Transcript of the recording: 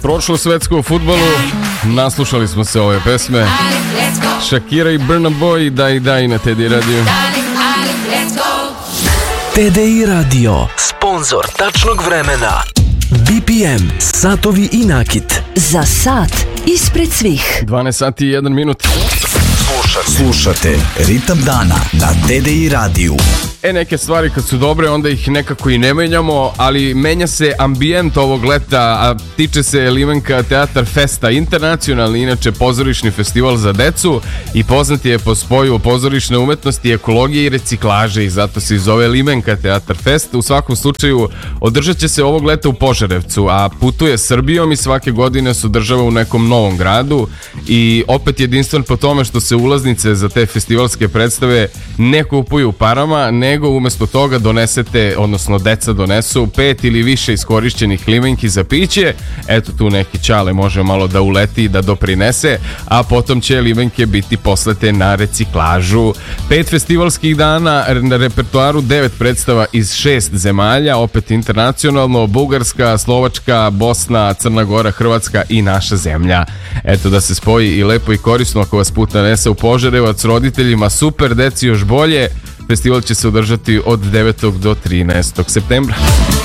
prošlo svetsko u fudbalu. Naslušali smo se ove pesme Shakira i Burna Boy, Daj na TDI Radio. TDI Radio, sponzor tačnog vremena. BPM, satovi i nakit. Za sat ispred svih. 12 sati i 1 minut. Slušate Ritam dana na TDI radiju. Neke stvari kad su dobre, onda ih nekako i ne menjamo, ali menja se ambijent ovog leta, a tiče se Livenka Teatar Festa, internacionalni, inače pozorišni festival za decu i poznat je po spoju pozorišne umetnosti, ekologije i reciklaže i zato se i zove Livenka Teatar Fest. U svakom slučaju održat će se ovog leta u Požarevcu, a putuje Srbijom i svake godine se održava u nekom novom gradu i opet jedinstven po tome što se ulaznice za te festivalske predstave ne kupuju parama, nego umesto toga donesete, odnosno deca donesu 5 ili više iskorišćenih limenki za piće. Eto tu neki čale može malo da uleti i da doprinese, a potom će limenke biti poslate na reciklažu. 5 festivalskih dana, na repertoaru 9 predstava iz 6 zemalja, opet internacionalno, Bugarska, Slovačka, Bosna, Crna Gora, Hrvatska i naša zemlja. Eto da se spoji i lepo i korisno ako vas put nanese u Požarevac, roditeljima super, deci još bolje. Festival će se održati od 9. do 13. septembra.